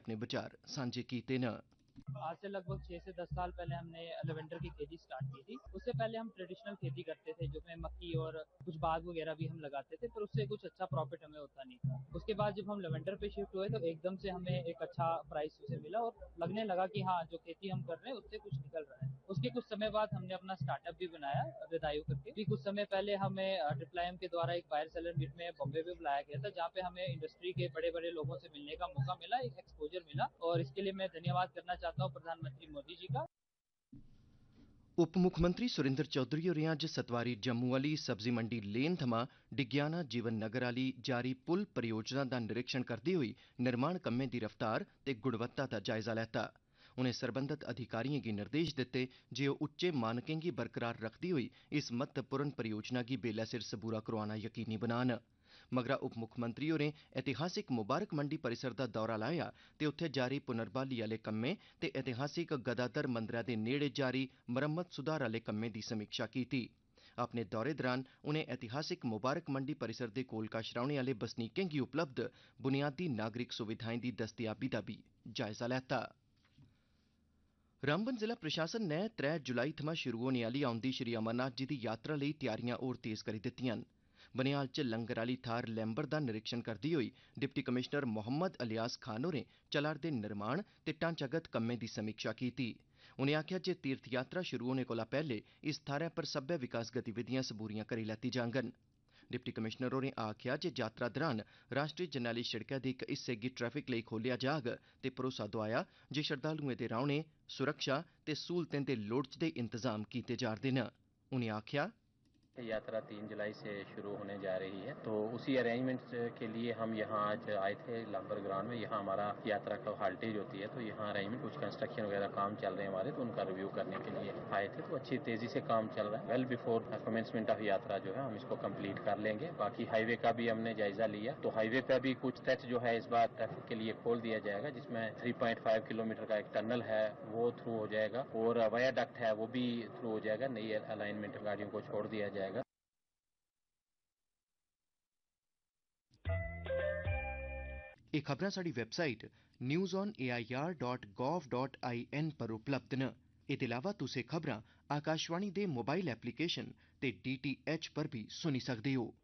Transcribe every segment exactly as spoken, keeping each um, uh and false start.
अपने विचार सांझे कीते न। आज से लगभग छह से दस साल पहले हमने लेवेंडर की खेती स्टार्ट की थी। उससे पहले हम ट्रेडिशनल खेती करते थे, जिसमें मक्की और कुछ बाग वगैरह भी हम लगाते थे, पर उससे कुछ अच्छा प्रॉफिट हमें होता नहीं था। उसके बाद जब हम लेवेंडर पे शिफ्ट हुए तो एकदम से हमें एक अच्छा प्राइस उसे मिला और लगने लगा कि हाँ, जो खेती हम कर रहे हैं उससे कुछ निकल रहा है। उसके कुछ समय बाद हमने अपना स्टार्टअप भी बनाया विदायु करके। भी कुछ समय पहले हमें ट्रिप्लाइम के द्वारा एक बायर सेलर मीट में बॉम्बे में बुलाया गया था, जहाँ पे हमें इंडस्ट्री के बड़े बड़े लोगों से मिलने का मौका मिला, एक एक्सपोजर मिला, और इसके लिए मैं धन्यवाद करना चाहता हूँ प्रधानमंत्री मोदी जी का। उप मुक्खमंत्री सुरेंद्र चौधरी होरें अज्ज सतवारी जम्मू आह्ली सब्जी मंडी लेन थमां डिग्याना जीवन नगर आह्ली जारी पुल परियोजना दा निरीक्षण करदे होई निर्माण कम्में दी रफ्तार ते गुणवत्ता दा जायजा लैता। उनें सरबंधत अधिकारिएं गी निर्देश दित्ते जे ओह् उच्चे मानकें गी बरकरार रखदे होई इस महत्वपूर्ण परियोजना गी बेल्लै सिर सबूरा करोआना यकीनी बनान। मगरा उप मुक्खमंत्री होरें ऐतिहासिक मुबारक मंडी परिसर दा दौरा लाया ते उत्थे जारी पुनर्बहाली आह्ले कम्में ते ऐतिहासिक गदादर मंदरै दे नेड़े जारी मरम्मत सुधार आह्ले कम्में दी समीक्षा कीती। अपने दौरे दौरान उनें ऐतिहासिक मुबारक मंडी परिसर दे कोल कश रौह्ने आह्ले बसनीकें गी उपलब्ध बुनियादी नागरिक सुविधाएं दी दस्तयाबी दा बी जायजा लैता। रामबन जिला प्रशासन नै त्रै जुलाई थमां शुरू होने आह्ली औंदी श्री अमरनाथ जी दी यात्रा लेई तैयारियां होर तेज करी दित्तिआं न। बनिहाल च लंगर आह्ली थाह्र लैंबर दा निरीक्षण करदे होई डिप्टी कमिशनर मोहम्मद अलियास खान होरें चला'रदे निर्माण ते ढांचागत कम्में दी समीक्षा कीती। उनें आखेआ जे तीर्थ यात्रा शुरू होने कोला पैह्ले इस थाह्रै पर सब्बै विकास गतिविधियां सबूरियां करी लैती जाङन। डिप्टी कमिशनर होरें आखेआ जे यात्रा दौरान राष्ट्री जरनैली सिड़कै दे इक हिस्से गी ट्रैफिक लेई खोलेआ जाग ते भरोसा दोआया जे श्रद्धालुएं दे रौह्ने सुरक्षा ते स्हूलतें दे लोड़चदे इंतजाम कीते जा'रदे न। उनें आखेआ यात्रा तीन जुलाई से शुरू होने जा रही है, तो उसी अरेंजमेंट के लिए हम यहाँ आज आए थे लंबर ग्राउंड में। यहाँ हमारा यात्रा का हाल्टेज होती है, तो यहाँ अरेंजमेंट कुछ कंस्ट्रक्शन वगैरह काम चल रहे हैं हमारे, तो उनका रिव्यू करने के लिए आए थे। तो अच्छी तेजी से काम चल रहा है। वेल बिफोर कमेंसमेंट ऑफ यात्रा जो है हम इसको कंप्लीट कर लेंगे। बाकी हाईवे का भी हमने जायजा लिया, तो हाईवे पे भी कुछ स्ट्रेच जो है इस बार ट्रैफिक के लिए खोल दिया जाएगा, जिसमें थ्री पॉइंट फाइव किलोमीटर का एक टनल है वो थ्रू हो जाएगा, और वायाडक्ट है वो भी थ्रू हो जाएगा। नई अलाइनमेंट गाड़ियों को छोड़ दिया जाएगा। एह खबरां साढ़ी website news on A I R dot gov dot I N पर उपलब्ध न। एह्दे अलावा तुस एह खबरां आकाशवाणी दे मोबाइल एप्लीकेशन ते डी टी एच पर बी सुनी सकदे ओ।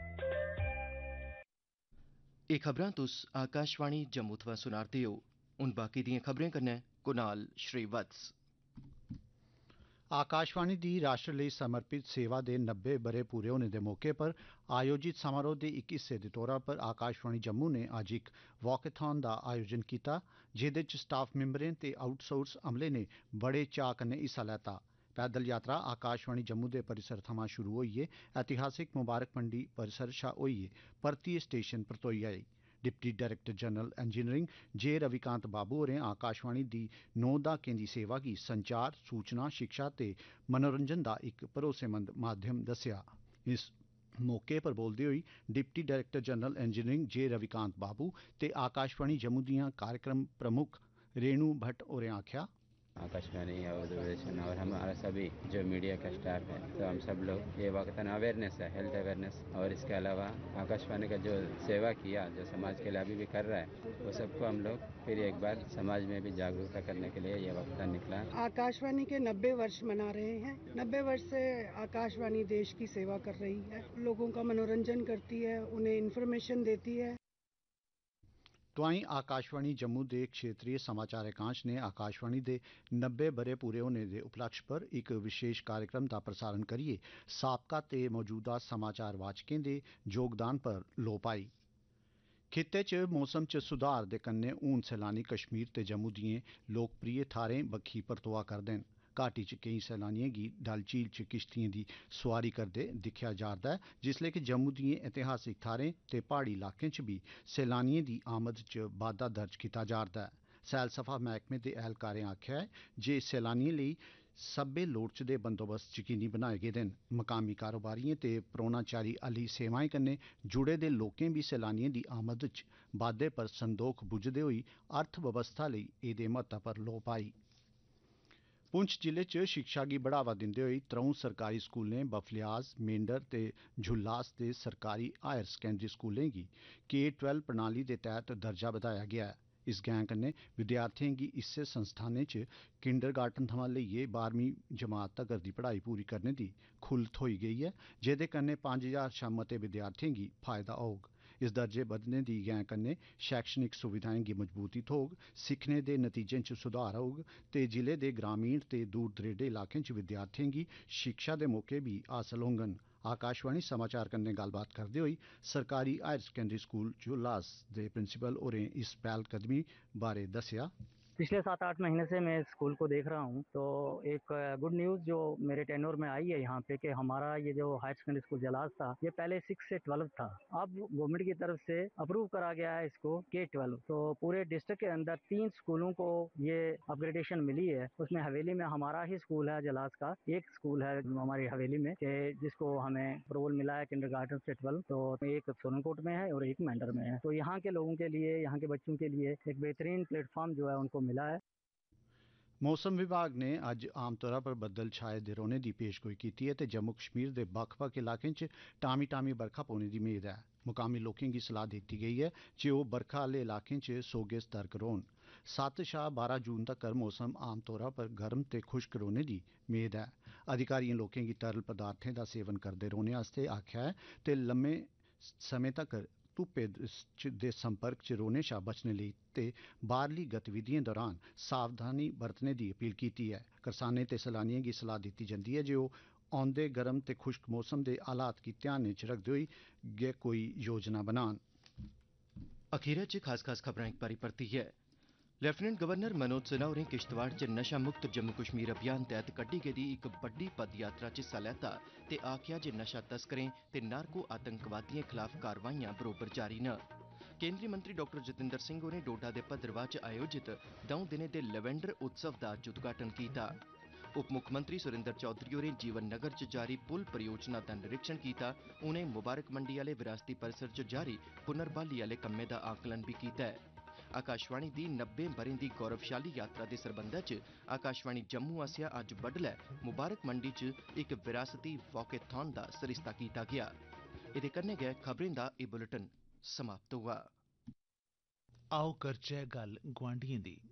एह खबरां तुस आकाशवाणी जम्मू थमां सुना'रदे ओ। हुन बाकी दिएं खबरें कन्नै कुनाल श्रीवत्स। आकाशवाणी दी राष्ट्र लेई समर्पित सेवा दे नब्बे ब'रे पूरे होने दे मौके पर आयोजित समारोह दे इक हिस्से दे तौरा पर आकाशवाणी जम्मू ने अज्ज इक वॉकेथॉन दा आयोजन कीता, जेह्दे च स्टाफ मिंबरें ते आउटसोर्स अमले ने बड़े चाऽ कन्नै हिस्सा लैता। पैदल यात्रा आकाशवाणी जम्मू दे परिसर थमां शुरू होइयै ऐतिहासिक मुबारक मंडी परिसर शा होइयै परतियै स्टेशन परतोई आई। डिप्टी डायरेक्टर जनरल इंजीनियरिंग जे रविकांत बाबू होरें आकाशवाणी दी नौ दहाकें दी सेवा गी संचार, सूचना, शिक्षा ते मनोरंजन दा इक भरोसेमंद माध्यम दस्सेआ। इस मौके पर बोलदे होई डिप्टी डायरेक्टर जनरल इंजीनियरिंग जे रविकांत बाबू ते आकाशवाणी जम्मू दियां कार्यक्रम प्रमुख रेणु भट्ट होरें आखेआ, आकाशवाणी और दूरदर्शन और हमारा सभी जो मीडिया का स्टाफ है, तो हम सब लोग ये वक्त अवेयरनेस है, हेल्थ अवेयरनेस, और इसके अलावा आकाशवाणी का जो सेवा किया, जो समाज के लिए अभी भी कर रहा है, वो सबको हम लोग फिर एक बार समाज में भी जागरूकता करने के लिए ये वक्त निकला। आकाशवाणी के नब्बे वर्ष मना रहे हैं। नब्बे वर्ष से आकाशवाणी देश की सेवा कर रही है, लोगों का मनोरंजन करती है, उन्हें इन्फॉर्मेशन देती है। तोआईं आकाशवाणी जम्मू दे क्षेत्रीय समाचार एकांश ने आकाशवाणी दे नब्बे ब'रे पूरे होने दे उपलक्ष्य पर इक विशेष कार्यक्रम दा प्रसारण करियै साबका ते मौजूदा समाचार वाचकें दे योगदान पर लोऽ पाई। खित्ते च मौसम च सुधार दे कन्नै हून सैलानी कश्मीर ते जम्मू दिएं लोकप्रिय थाह्रें बक्खी परतोआ करदे न। घाटी च केईं सैलानियें गी डल झील च किश्तियें दी सोआरी करदे दिक्खेआ जा'रदा ऐ, जिसलै कि जम्मू दिएं ऐतिहासिक थाह्रें ते प्हाड़ी इलाकें च बी सैलानियें दी आमद च बाद्धा दर्ज कीता जा'रदा ऐ। सैलसफा मैह्कमे दे ऐह्लकारें आखेआ ऐ जे सैलानियें लेई सब्बै लोड़चदे बंदोबस्त यकीनी बनाए गेदे न। मकामी कारोबारियें ते परौह्नाचारी आह्ली सेवाएं कन्नै जुड़े दे लोकें बी सैलानियें दी आमद च बाद्दे पर संदोख बुज्झदे होई अर्थ बवस्था लेई एह्दे महत्व पर लोऽ पाई। पुंछ जिले च शिक्षा गी बढ़ावा दिंदे होई त्र'ऊं सरकारी स्कूलें बफलियाज, मेंढर ते झुल्लास दे सरकारी हायर सकैंडरी स्कूलें गी के बारां प्रणाली दे तैह्त दर्जा बधाया गेआ ऐ। इस गैंग कन्नै विद्यार्थियों गी इस्सै संस्थानें च किंडरगार्टन थमां लेइयै बारहवीं जमात तगर दी पढ़ाई पूरी करने दी खुल्ल थ्होई गेई ऐ, जेह्दे कन्नै पंज हजार शा मते विद्यार्थियों गी फायदा होग। इस दर्जे बधने दी गैं कन्नै शैक्षणिक सुविधाएं गी मजबूती थ्होग, सिक्खने दे नतीजें च सुधार होग ते जिले दे ग्रामीण ते दूर दरेडे इलाकें च विद्यार्थियों गी शिक्षा दे मौके भी हासल होंगन। आकाशवाणी समाचार कन्नै गल्लबात करदे होई सरकारी हायर सकैंडरी स्कूल जुलास दे प्रिंसीपल होरें इस पैह्लकदमी बारे दस्सेआ। पिछले सात आठ महीने से मैं स्कूल को देख रहा हूँ, तो एक गुड न्यूज़ जो मेरे टेन्योर में आई है यहाँ पे कि हमारा ये जो हायर सेकेंडरी स्कूल जलास था, ये पहले सिक्स से ट्वेल्व था, अब गवर्नमेंट की तरफ से अप्रूव करा गया है इसको के ट्वेल्व। तो पूरे डिस्ट्रिक्ट के अंदर तीन स्कूलों को ये अपग्रेडेशन मिली है। उसमें हवेली में हमारा ही स्कूल है जलास का, एक स्कूल है हमारी हवेली में कि जिसको हमें अप्रूवल मिला है किंडरगार्टन से ट्वेल्व। तो एक सोनकोट में है और एक मेंढर में है। तो यहाँ के लोगों के लिए, यहाँ के बच्चों के लिए एक बेहतरीन प्लेटफॉर्म जो है उनको मिला है। मौसम विभाग ने अज्ज आम तौर पर बदल छाए दे रौह्ने दी पेशगोई कीती है ते जम्मू कश्मीर दे बक्ख-बक्ख इलाकें च टामी टामी बरखा पौने दी मेद ऐ। मुकामी लोकें गी सलाह दित्ती गेई है जे ओह् बरखा आह्ले इलाकें च सौगे सतर्क रौह्न। सत्त शा बारां जून तक्कर मौसम आम तौर पर गर्म ते खुश्क रौह्ने दी मेद ऐ। अधिकारिएं लोकें गी तरल पदार्थें दा सेवन करदे रौह्ने आस्तै आखेआ है ते लम्मे समें तक्कर धुप्पे दे संपर्क च रौह्ने शा बचने लेई ते बाहरली गतिविधियें दौरान सावधानी बरतने दी अपील कीती है। करसानें ते सैलानियें गी सलाह दित्ती जंदी है जे ओह् औंदे गर्म ते खुश्क मौसम दे हालात गी ध्यानै च रखदे होई गै कोई योजना बनान। अखीरै च खास खास खबरां इक बारी परतियै। लेफ्टिनेंट गवर्नर मनोज सिन्हा होरें किश्तवाड़ च नशा मुक्त जम्मू कश्मीर अभियान तैह्त कड्ढी गेदी इक बड्डी पद यात्रा च हिस्सा लैता ते आखेआ जे नशा तस्करें ते नार्को आतंकवादियें खलाफ कारवाइयां बरोबर जारी न। केंद्री मंत्री डॉक्टर जितेंद्र सिंह होरें डोडा दे भद्रवाह च आयोजित दौं दिनें दे लैवेंडर उत्सव दा अज्ज उद्घाटन कीता। उप मुक्खमंत्री सुरेंद्र चौधरी होरें जीवन नगर च जारी पुल परियोजना दा निरीक्षण कीता। उनें मुबारक मंडी आह्ले विरासती परिसर च जारी पुनर्बहाली आह्ले कम्में दा आकलन बी कीता ऐ। आकाशवाणी दी नब्बे ब'रें दी गौरवशाली यात्रा दे सरबंधै च आकाशवाणी जम्मू आसेआ अज्ज बड्डलै मुबारक मंडी च इक विरासती वॉकेथॉन दा सरिस्ता कीता गेआ। एह्दे कन्नै गै खबरें दा एह् बुलेटिन समाप्त होआ। आओ करचै गल्ल गुआंढियें दी।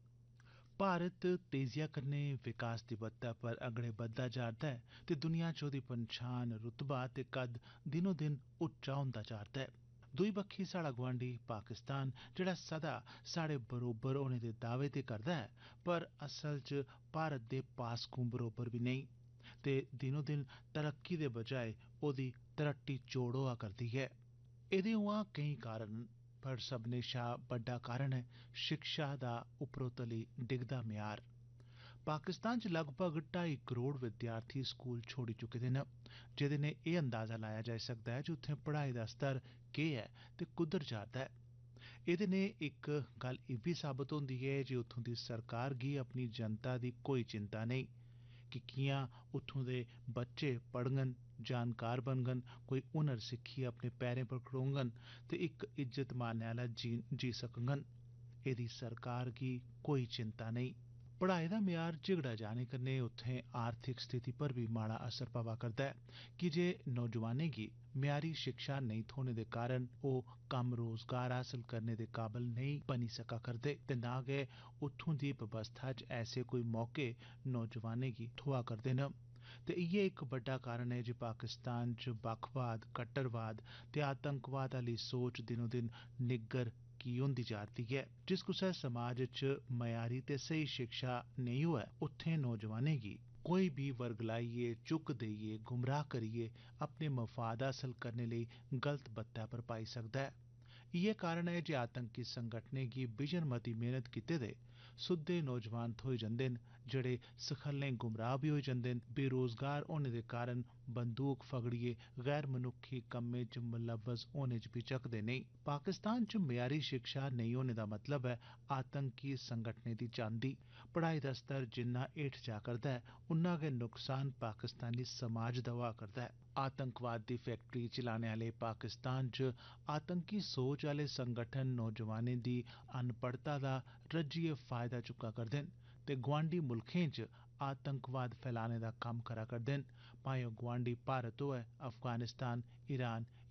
भारत तेजिया कन्नै विकास दी बत्ता पर अगड़े बधदा जा'रदा ऐ ते दुनिया च ओह्दी पंछान, रुतबा ते कद दिनो दिन उच्चा होंदा जा'रदा ऐ। दूई बक्खी साढ़ा गुआंढी पाकिस्तान, जेह्ड़ा सदा साढ़े बरोबर होने दे दावे ते करदा ऐ, पर असल च भारत दे पासकूं बरोबर बी नेईं ते दिनो दिन तरक्की दे बजाए ओह्दी तरट्टी चोड़ होआ करदी ऐ। एह्दे उआं केईं कारण न, पर सभनें शा बड्डा कारण ऐ शिक्षा दा उपरोतली डिगदा म्यार। पाकिस्तान च लगभग ढाई करोड़ विद्यार्थी स्कूल छोड़ी चुके दे न, जेह्दे नै एह् अंदाजा लाया जाई सकदा ऐ जे उत्थें पढ़ाई दा स्तर केह् ऐ ते कुद्धर जा'रदा ऐ। एह्दे नै इक गल्ल इब्बी साबत होंदी ऐ जे उत्थूं दी सरकार गी अपनी जनता दी कोई चिंता नेईं कि कि'यां उत्थूं दे बच्चे पढ़ङन, जानकार बनङन, कोई हुनर सिक्खियै अपने पैरें पर खड़ोङन ते इक इज्जत मानै आह्ला जी जी सकङन। एह्दी सरकार गी कोई चिंता नेईं। पढ़ाई दा म्यार झिगड़ा जाने कन्नै उत्थें आर्थिक स्थिति पर बी माड़ा असर पवा करदा ऐ, की जे नौजवानें गी म्यारी शिक्षा नेईं थ्होने दे कारण ओह् कम्म रोजगार हासल करने दे काबल नेईं बनी सका करदे ते ना गै उत्थूं दी बवस्था च ऐसे कोई मौके नौजवानें गी थ्होआ करदे न। ते इ'यै इक बड्डा कारण ऐ जे पाकिस्तान च बक्खवाद, कट्टरवाद ते आतंकवाद आह्ली सोच दिनो दिन निग्गर की होंदी जा'रदी ऐ। जिस कुसै समाज च मयारी ते स्हेई शिक्षा नेईं होऐ, उत्थें नौजवानें गी कोई बी वर्गलाइयै, चुक्क देइयै, गुमराह करियै अपने मफाद हासल करने लेई गलत बत्तै पर पाई सकदा ऐ। इ'यै कारण ऐ जे आतंकी संगठनें गी बिजन मती मेहनत कीते दे सुद्दे नौजवान थ्होई जंदे न, जेह्ड़े सखल्लें गुमराह बी होई जंदे न, बेरोजगार होने दे कारण बंदूक फगड़ियै गैर मनुक्खी कम्में च मुलव्वस होने च बी झकदे नेईं। पाकिस्तान च मयारी शिक्षा नेईं होने दा मतलब ऐ आतंकी संगठनें दी चांदी। पढ़ाई दा स्तर जिन्ना हेठ जा करदा ऐ, उन्ना गै नुकसान पाकिस्तानी समाज दा होआ करदा ऐ। आतंकवाद दी फैक्टरी चलाने आह्ले पाकिस्तान च आतंकी सोच आह्ले संगठन नौजवानें दी अनपढ़ता दा रज्जियै फायदा चुक्का करदे न ते गुआंढी मुल्खें च आतंकवाद फैलाने दा कम्म करा करदे न, भाएं ओह् गुआंढी भारत होऐ, अफगानिस्तान, ईरान या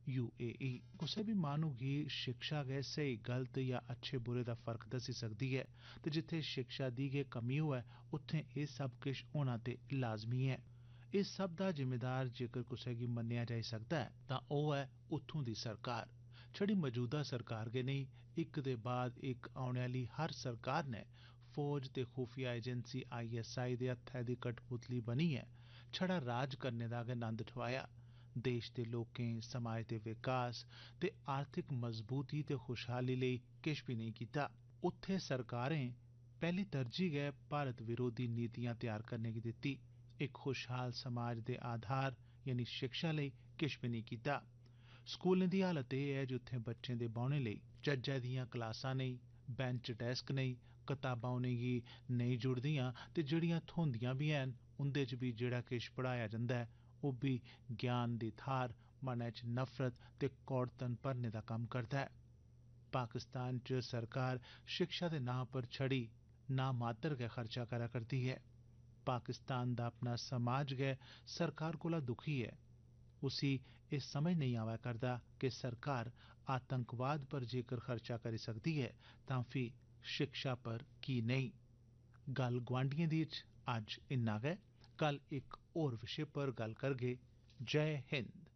यू ए ई कुसै भी माह्नू गी शिक्षा गै स्हेई गलत या अच्छे बुरे दा फर्क दस्सी सकदी ऐ ते जित्थै शिक्षा दी गै कमी होऐ उत्थै एह् सब किश होना ते लाजमी ऐ। इस सब दा जिम्मेदार जेकर कुसै गी मन्नेआ जाई सकदा ऐ तां ओह् ऐ उत्थूं दी सरकार। छड़ी मजूदा सरकार गै नेईं, इक दे बाद इक औने आह्ली हर सरकार ने फौज ते खुफिया एजेंसी आई एस आई दे हत्थै दी कठपुतली बनियै छड़ा राज करने दा गै नंद ठोआया। देश दे लोकें, समाज दे विकास ते आर्थिक मजबूती ते खुशहाली लेई किश बी नेईं कीता। उत्थे सरकारें पैह्ली तरजीह गै भारत विरोधी नीतियां तैयार करने गी दित्ती। इक खुशहाल समाज दे आधार यानी शिक्षा लेई किश बी नेईं कीता। स्कूलें दी हालत एह् ऐ जे उत्थें बच्चें दे बौह्ने लेई चज्जै दियां क्लासां नेईं, बैंच डेस्क नेईं, कताबां उनेंगी नेईं जुड़दियां ते जेह्ड़ियां थ्होंदियां बी हैन उंदे च बी जेह्ड़ा किश पढ़ाया जंदा ऐ ओह् बी ज्ञान दी थाह्र मनै च नफरत ते कौड़तन भरने दा कम्म करदा ऐ। पाकिस्तान च सरकार शिक्षा दे नांऽ पर छड़ी ना मात्तर गै खर्चा करा करदी ऐ। पाकिस्तान दा अपना समाज गै सरकार कोला दुखी ऐ। उसी एह् समझ नेईं आवा करदा कि सरकार आतंकवाद पर जेकर खर्चा करी सकदी ऐ तां फ्ही शिक्षा पर की नेईं। गल्ल गुआंढियें दी च अज्ज इन्ना गै। कल इक होर विशे पर गल्ल करगे। जय हिंद।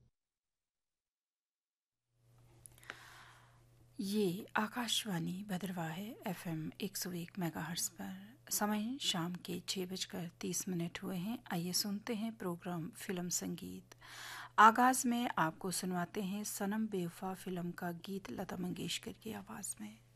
ये आकाशवाणी भद्रवाह है एफ एम एक सौ एक मेगाहर्ट्ज पर। समय शाम के छः बजकर तीस मिनट हुए हैं। आइए सुनते हैं प्रोग्राम फिल्म संगीत। आगाज में आपको सुनवाते हैं सनम बेवफा फिल्म का गीत लता मंगेशकर की आवाज़ में।